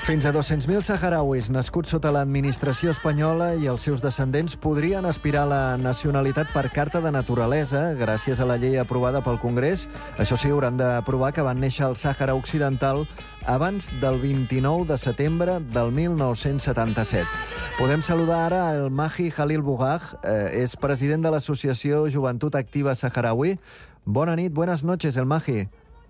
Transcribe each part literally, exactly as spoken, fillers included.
Fins a dos-cents mil saharauis nascuts sota l'administració espanyola i els seus descendents podrien aspirar a la nacionalitat per carta de naturalesa gràcies a la llei aprovada pel Congrés. Això sí, hauran de provar que van néixer al Sàhara Occidental abans del vint-i-nou de setembre del mil nou-cents setanta-set. Podem saludar ara el Mahi Khalil Bougach, eh, és president de l'Associació Joventut Activa Saharaui. Bona nit, buenas noches, el Mahi.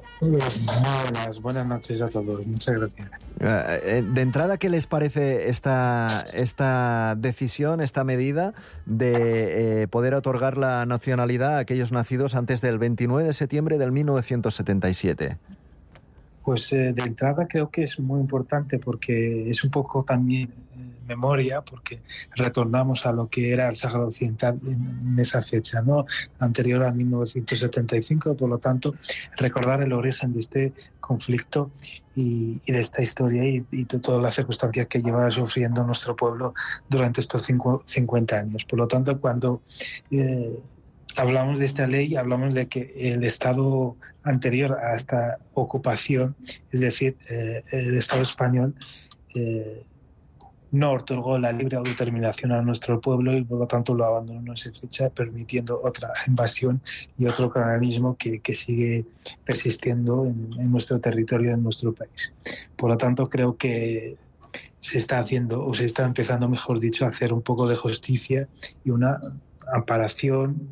Buenas, buenas noches a todos. Muchas gracias. Eh, de entrada, ¿qué les parece esta, esta decisión, esta medida de eh, poder otorgar la nacionalidad a aquellos nacidos antes del veintinueve de septiembre del mil novecientos setenta y siete? Pues eh, de entrada creo que es muy importante porque es un poco también eh, memoria, porque retornamos a lo que era el Sáhara Occidental en esa fecha, ¿no? Anterior a mil novecientos setenta y cinco, por lo tanto, recordar el origen de este conflicto y, y de esta historia y, y de todas las circunstancias que lleva sufriendo nuestro pueblo durante estos cinco, cincuenta años. Por lo tanto, cuando eh, hablamos de esta ley, hablamos de que el Estado anterior a esta ocupación, es decir, eh, el Estado español, eh, no otorgó la libre autodeterminación a nuestro pueblo y por lo tanto lo abandonó en esa fecha, permitiendo otra invasión y otro colonialismo que, que sigue persistiendo en, en nuestro territorio, en nuestro país. Por lo tanto, creo que se está haciendo, o se está empezando, mejor dicho, a hacer un poco de justicia y una amparación,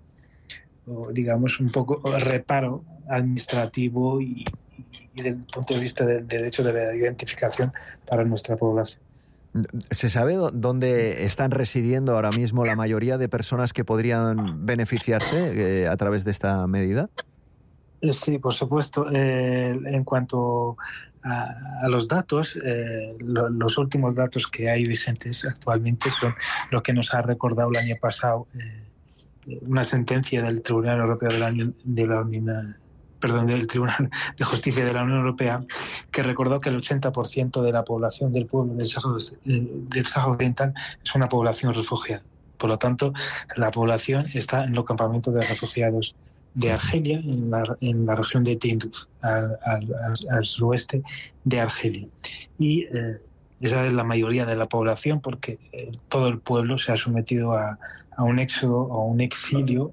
o digamos un poco reparo administrativo y, y desde el punto de vista del derecho de la identificación para nuestra población. ¿Se sabe dónde están residiendo ahora mismo la mayoría de personas que podrían beneficiarse eh, a través de esta medida? Sí, por supuesto. Eh, en cuanto a, a los datos, eh, lo, los últimos datos que hay vigentes actualmente son lo que nos ha recordado el año pasado eh, una sentencia del Tribunal Europeo de la Unión, de la Unión perdón, del Tribunal de Justicia de la Unión Europea, que recordó que el ochenta por ciento de la población del pueblo del Sáhara, del Sáhara Occidental es una población refugiada. Por lo tanto, la población está en los campamentos de refugiados de Argelia, en la, en la región de Tinduf, al, al, al, al suroeste de Argelia. Y eh, esa es la mayoría de la población, porque eh, todo el pueblo se ha sometido a, a un éxodo o un exilio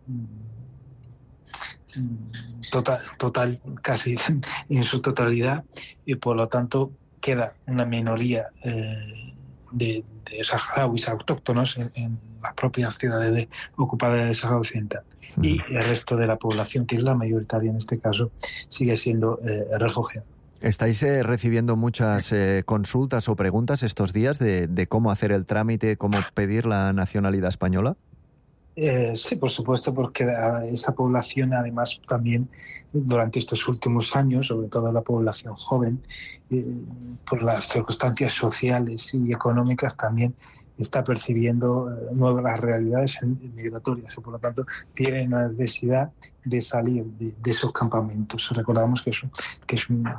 total, total, casi en su totalidad, y por lo tanto queda una minoría eh, de, de saharauis autóctonos en, en las propias ciudades de, ocupadas del Sáhara Occidental. Uh-huh. Y el resto de la población, que es la mayoritaria en este caso, sigue siendo eh, refugiada. ¿Estáis eh, recibiendo muchas eh, consultas o preguntas estos días de, de cómo hacer el trámite, cómo pedir la nacionalidad española? Eh, sí, por supuesto, porque esa población, además, también durante estos últimos años, sobre todo la población joven, eh, por las circunstancias sociales y económicas, también está percibiendo eh, nuevas realidades migratorias y, por lo tanto, tiene una necesidad de salir de, de esos campamentos. Recordamos que es, un, que es un,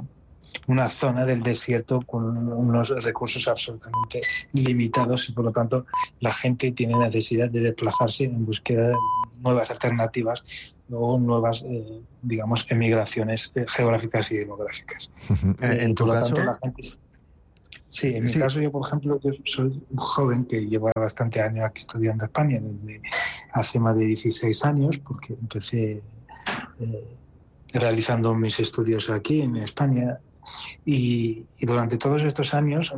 una zona del desierto con unos recursos absolutamente limitados y, por lo tanto, la gente tiene necesidad de desplazarse en búsqueda de nuevas alternativas o nuevas, eh, digamos, emigraciones eh, geográficas y demográficas. Uh-huh. Eh, ¿En tu por lo caso? tanto, la gente... Sí, en mi sí. caso yo, por ejemplo, yo soy un joven que lleva bastante años aquí estudiando en España, desde hace más de dieciséis años, porque empecé eh, realizando mis estudios aquí en España. Y, y durante todos estos años,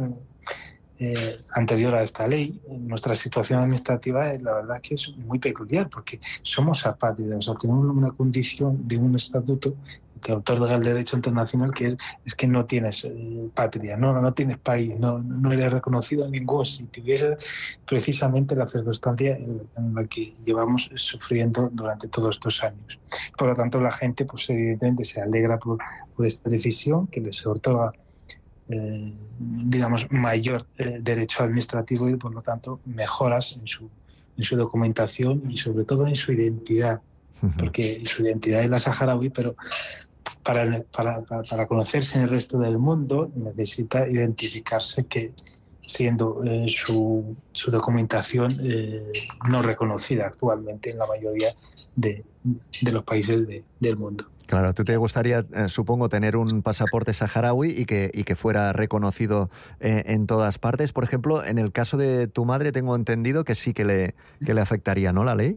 eh, anterior a esta ley, nuestra situación administrativa, la verdad que es muy peculiar, porque somos apátridas, o sea, tenemos una condición de un estatuto que otorga el derecho internacional, que es, es que no tienes eh, patria, no, no tienes país, no, no eres reconocido en ningún sitio. Y esa es precisamente la circunstancia en, en la que llevamos sufriendo durante todos estos años. Por lo tanto, la gente, pues evidentemente, se alegra por, por esta decisión que les otorga, eh, digamos, mayor eh, derecho administrativo y, por lo tanto, mejoras en su, en su documentación y, sobre todo, en su identidad. Porque su identidad es la saharaui, pero para, para, para conocerse en el resto del mundo necesita identificarse que siendo eh, su, su documentación eh, no reconocida actualmente en la mayoría de, de los países de, del mundo. Claro, a tú te gustaría, eh, supongo, tener un pasaporte saharaui y que, y que fuera reconocido eh, en todas partes. Por ejemplo, en el caso de tu madre tengo entendido que sí que le, que le afectaría, ¿no, la ley?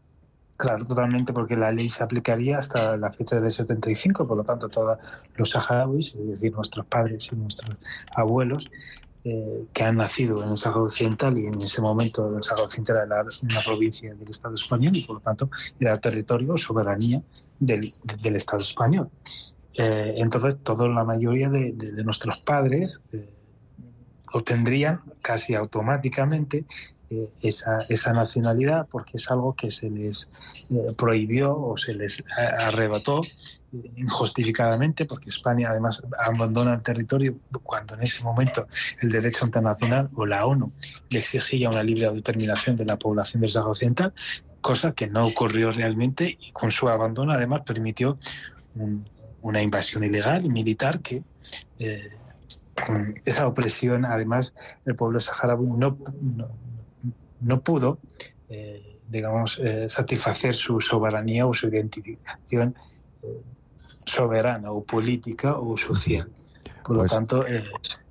Claro, totalmente, porque la ley se aplicaría hasta la fecha del setenta y cinco, por lo tanto, todos los saharauis, es decir, nuestros padres y nuestros abuelos, eh, que han nacido en el Sáhara Occidental, y en ese momento el Sáhara Occidental era una provincia del Estado español y, por lo tanto, era territorio o soberanía del, del Estado español. Eh, entonces, toda la mayoría de, de, de nuestros padres eh, obtendrían casi automáticamente Esa, esa nacionalidad, porque es algo que se les eh, prohibió o se les arrebató eh, injustificadamente, porque España además abandona el territorio cuando en ese momento el derecho internacional o la ONU le exigía una libre autodeterminación de la población del Sáhara Occidental, cosa que no ocurrió realmente, y con su abandono además permitió un, una invasión ilegal y militar que eh, con esa opresión además el pueblo saharaui no, no no pudo, eh, digamos, eh, satisfacer su soberanía o su identificación eh, soberana o política o social. Por pues, lo tanto... Eh,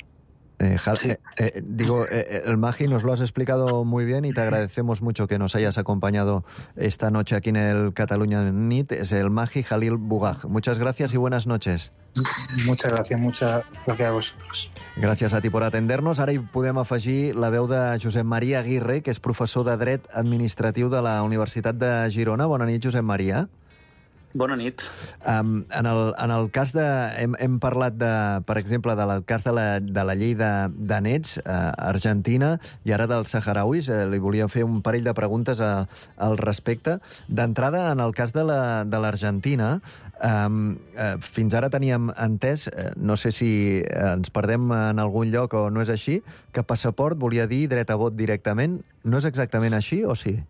eh, Jal, sí. eh, eh, digo, eh, el Magi, nos lo has explicado muy bien y te agradecemos mucho que nos hayas acompañado esta noche aquí en el Catalunya Nit. Es el Magi Jalil Bugaj. Muchas gracias y buenas noches. Muchas gràcies, muchas gracias a vosotros. Gràcies a ti per atender-nos. Ara hi podem afegir la veu de Josep Maria Aguirre, que és professor de Dret Administratiu de la Universitat de Girona. Bona nit, Josep Maria. Bona nit. Um, en, el, en el cas de... Hem, hem parlat, de, per exemple, del cas de la, de la llei de, de nets a uh, Argentina i ara dels saharauis. Uh, li volia fer un parell de preguntes a, al respecte. D'entrada, en el cas de l'Argentina, Um, uh, fins ara teníem entès, uh, no sé si uh, ens perdem en algun lloc o no és així, que passaport volia dir dret a vot directament. No és exactament així o sí?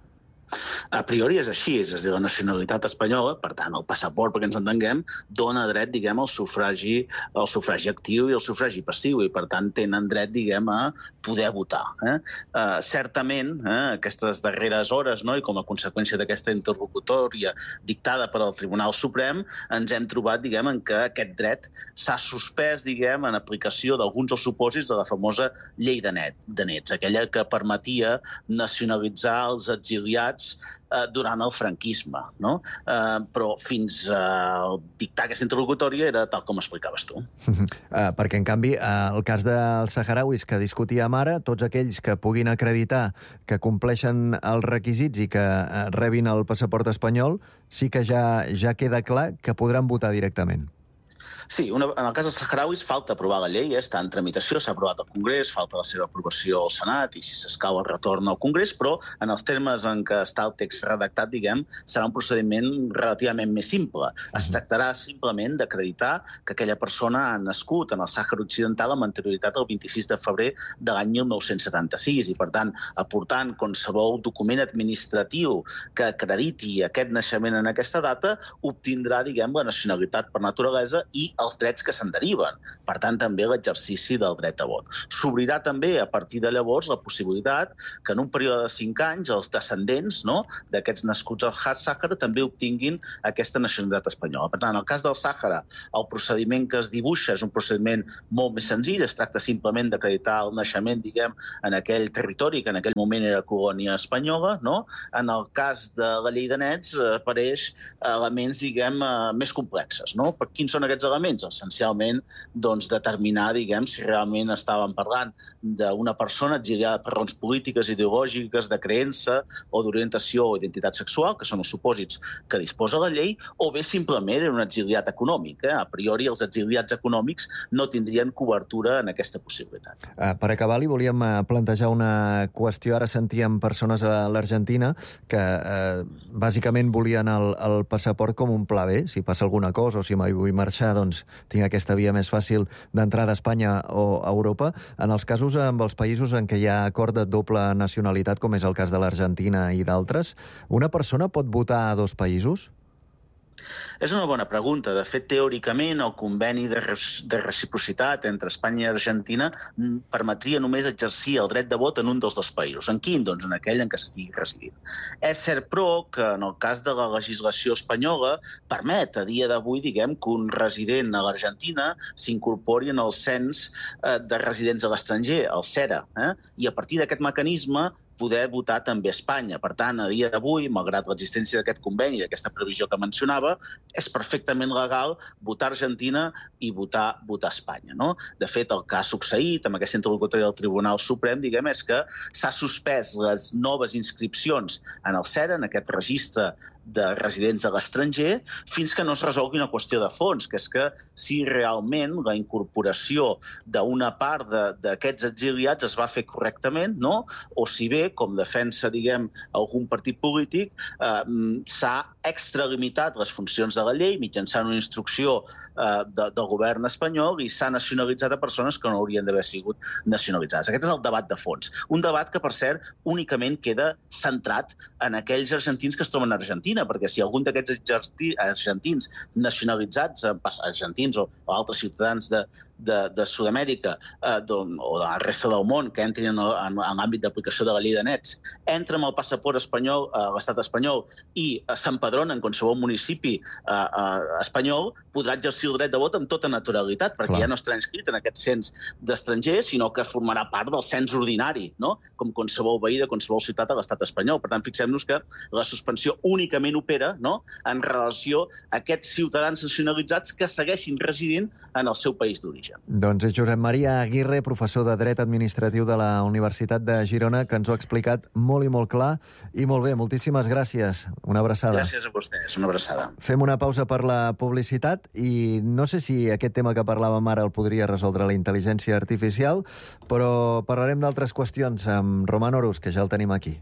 A priori és així, és a dir, la nacionalitat espanyola, per tant, el passaport, perquè ens entenguem, dona dret, diguem, al sufragi, al sufragi actiu i al sufragi passiu, i per tant tenen dret, diguem, a poder votar. Eh? Uh, certament, eh, aquestes darreres hores, no, i com a conseqüència d'aquesta interlocutòria dictada per al Tribunal Suprem, ens hem trobat, diguem, en que aquest dret s'ha suspès, diguem, en aplicació d'alguns dels supòsits de la famosa llei de, net, de nets, aquella que permetia nacionalitzar els exiliats eh, durant el franquisme, no? Eh, però fins a dictar aquesta interlocutòria era tal com explicaves tu. Uh, perquè, en canvi, uh, el cas dels saharauis que discutíem ara, tots aquells que puguin acreditar que compleixen els requisits i que uh, rebin el passaport espanyol, sí que ja, ja queda clar que podran votar directament. Sí, una, en el cas dels saharauis falta aprovar la llei, eh, està en tramitació, s'ha aprovat al Congrés, falta la seva aprovació al Senat i si s'escau el retorn al Congrés, però en els termes en què està el text redactat, diguem, serà un procediment relativament més simple. Es tractarà simplement d'acreditar que aquella persona ha nascut en el Sàhara Occidental amb anterioritat el vint-i-sis de febrer de l'any mil nou-cents setanta-sis i, per tant, aportant qualsevol document administratiu que acrediti aquest naixement en aquesta data, obtindrà, diguem, la nacionalitat per naturalesa i els drets que se'n deriven. Per tant, també l'exercici del dret a vot. S'obrirà també, a partir de llavors, la possibilitat que en un període de cinc anys els descendents, no, d'aquests nascuts al Sàhara també obtinguin aquesta nacionalitat espanyola. Per tant, en el cas del Sàhara, el procediment que es dibuixa és un procediment molt més senzill, es tracta simplement d'acreditar el naixement, diguem, en aquell territori que en aquell moment era colònia espanyola, no? En el cas de la llei de nets apareix elements, diguem, més complexes, no? Per quins són aquests elements? Essencialment, doncs, determinar, diguem, si realment estàvem parlant d'una persona exiliada per raons polítiques, ideològiques, de creença o d'orientació o identitat sexual, que són els supòsits que disposa la llei, o bé simplement era un exiliat econòmic. Eh? A priori, els exiliats econòmics no tindrien cobertura en aquesta possibilitat. Uh, per acabar, li volíem plantejar una qüestió. Ara sentíem persones a l'Argentina que uh, bàsicament volien el, el passaport com un pla B. Si passa alguna cosa o si mai vull marxar, doncs tinc aquesta via més fàcil d'entrada a Espanya o a Europa. En els casos amb els països en què hi ha acord de doble nacionalitat, com és el cas de l'Argentina i d'altres, una persona pot votar a dos països? És una bona pregunta. De fet, teòricament, el conveni de, de reciprocitat entre Espanya i Argentina permetria només exercir el dret de vot en un dels dos països. En quin? Doncs en aquell en què s'estigui residint. És cert, però, que en el cas de la legislació espanyola permet a dia d'avui, diguem, que un resident a l'Argentina s'incorpori en el cens de residents a l'estranger, el CERA, eh? I a partir d'aquest mecanisme poder votar també a Espanya. Per tant, a dia d'avui, malgrat l'existència d'aquest conveni, d'aquesta previsió que mencionava, és perfectament legal votar a Argentina i votar, votar a Espanya. No? De fet, el que ha succeït amb aquesta interlocutòria del Tribunal Suprem, diguem, és que s'ha suspès les noves inscripcions en el CERA, en aquest registre de residents a l'estranger, fins que no es resolgui una qüestió de fons, que és que si realment la incorporació d'una part d'aquests exiliats es va fer correctament, no? O si bé, com defensa, diguem, algun partit polític, eh, s'ha extralimitat les funcions de la llei mitjançant una instrucció eh, de, del govern espanyol i s'ha nacionalitzat a persones que no haurien d'haver sigut nacionalitzades. Aquest és el debat de fons. Un debat que, per cert, únicament queda centrat en aquells argentins que es troben a Argentina, perquè si algun d'aquests argentins nacionalitzats, argentins o, o altres ciutadans de, de, de Sud-amèrica eh, don, o de la resta del món que entrin en, en, en l'àmbit d'aplicació de la llei de nets, entren amb el passaport espanyol a eh, l'estat espanyol i eh, s'empadronen en qualsevol municipi eh, eh, espanyol, podrà exercir el dret de vot amb tota naturalitat, perquè Clar. ja no estarà inscrit en aquest cens d'estrangers, sinó que formarà part del cens ordinari, no? Com qualsevol veí de qualsevol ciutat a l'estat espanyol. Per tant, fixem-nos que la suspensió únicament opera, no?, en relació a aquests ciutadans nacionalitzats que segueixin residint en el seu país d'origen. Doncs és Josep Maria Aguirre, professor de Dret Administratiu de la Universitat de Girona, que ens ho ha explicat molt i molt clar i molt bé. Moltíssimes gràcies. Una abraçada. Gràcies a vostès. Una abraçada. Fem una pausa per la publicitat i no sé si aquest tema que parlàvem ara el podria resoldre la intel·ligència artificial, però parlarem d'altres qüestions amb Roman Orus, que ja el tenim aquí.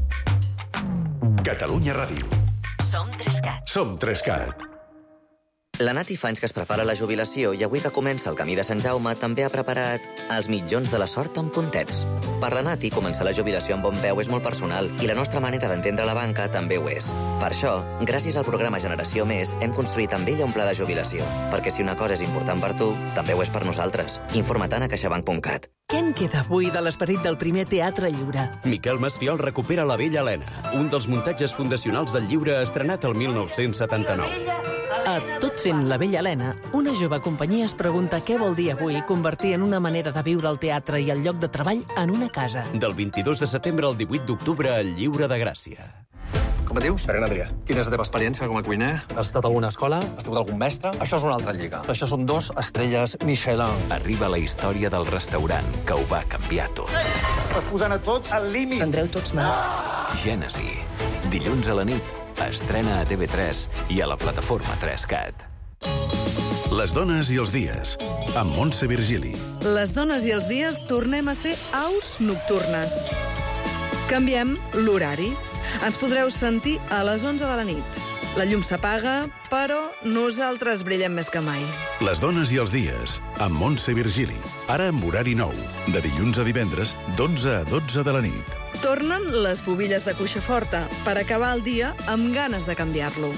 Catalunya Ràdio. Som Trescat. Som Trescat. La Nati fa anys que es prepara la jubilació i avui que comença el camí de Sant Jaume també ha preparat els mitjons de la sort amb puntets. Per la Nati, començar la jubilació amb bon peu és molt personal i la nostra manera d'entendre la banca també ho és. Per això, gràcies al programa Generació Més, hem construït amb ella un pla de jubilació. Perquè si una cosa és important per tu, també ho és per nosaltres. Informa't a caixabank punt cat. Què en queda avui de l'esperit del primer Teatre Lliure? Miquel Masfiol recupera La Vella Helena, un dels muntatges fundacionals del lliure estrenat el mil nou-cents setanta-nou. A Tot fent La Vella Helena, una jove companyia es pregunta què vol dir avui convertir en una manera de viure el teatre i el lloc de treball en una casa. Del vint-i-dos de setembre al divuit d'octubre al Lliure de Gràcia. Com et dius? Serena Adrià. Quina és la teva experiència com a cuiner? Has estat a alguna escola? Has tingut algun mestre? Això és una altra lliga. Això són dos estrelles Michelin. Arriba la història del restaurant que ho va canviar tot. Estàs posant a tots al límit. Prendreu tots mal. Gènesi. Dilluns a la nit. Estrena a T V tres i a la plataforma Trescat. Les dones i els dies. Amb Montse Virgili. Les dones i els dies tornem a ser aus nocturnes. Canviem l'horari. Ens podreu sentir a les onze de la nit. La llum s'apaga, però nosaltres brillem més que mai. Les dones i els dies, amb Montse Virgili. Ara amb horari nou, de dilluns a divendres, d'onze a dotze de la nit. Tornen les bobilles de cuixa forta per acabar el dia amb ganes de canviar-lo.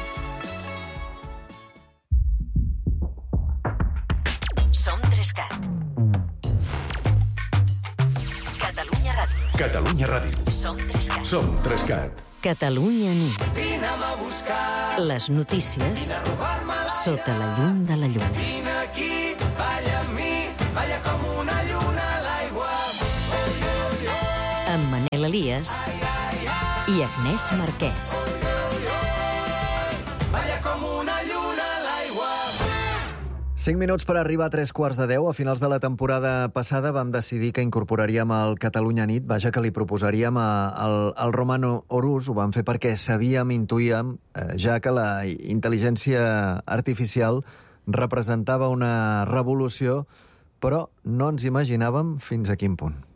Som Trescat. Catalunya Ràdio. Catalunya Ràdio. Som Trescat. Som Trescat. Catalunya nit. Les notícies sota la llum de la lluna. Vine aquí, balla amb mi, balla com una lluna a l'aigua. Amb Manel Elias i Agnès Marquès. Balla com una lluna a l'aigua. Cinc minuts per arribar a tres quarts de deu. A finals de la temporada passada vam decidir que incorporaríem el Catalunya Nit. Vaja, que li proposaríem a, al, al Romano Orus. Ho vam fer perquè sabíem, intuïem, eh, ja que la intel·ligència artificial representava una revolució, però no ens imaginàvem fins a quin punt.